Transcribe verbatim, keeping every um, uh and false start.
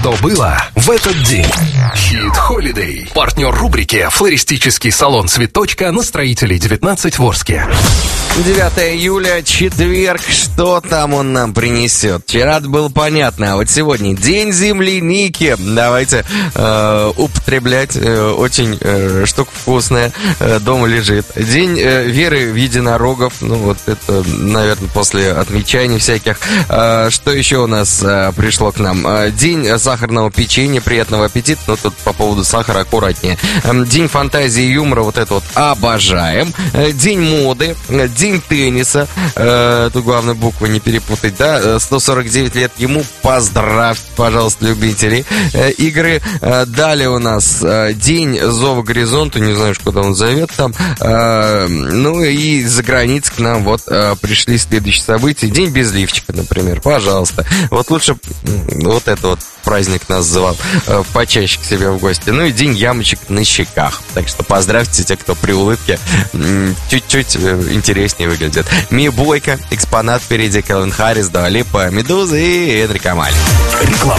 что было в этот день. Хит Холидей. Партнер рубрики «Флористический салон Цветочка» на Строителей девятнадцать в Орске. девятое июля, четверг. Что там он нам принесет? Вчера было понятно, а вот сегодня день земляники. Давайте э, употреблять. Э, очень э, штука вкусная. Э, дома лежит. День э, веры в единорогов. Ну вот это, наверное, после отмечаний всяких. Э, что еще у нас э, пришло к нам? Э, день сахарного печенья. Приятного аппетита. Но тут по поводу сахара аккуратнее. Э, день фантазии и юмора. Вот это вот обожаем. Э, день моды. Э, день тенниса. Э, тут главное буквы не перепутать, да? сто сорок девять лет ему. Поздравьте, пожалуйста, любители э, игры. Э, далее у нас э, день зова горизонту. Не знаю, куда он зовет там. Э, ну и за границей к нам вот э, пришли следующие события. День без лифчика, например. Пожалуйста. Вот лучше вот это вот праздник нас звал э, почаще к себе в гости. Ну и день ямочек на щеках. Так что поздравьте тех, кто при улыбке м- чуть-чуть э, интереснее выглядит. Мия Бойко, экспонат впереди, Кэлвин Харрис, Дуа Липа, Медуза и Энрико Мали. Реклама.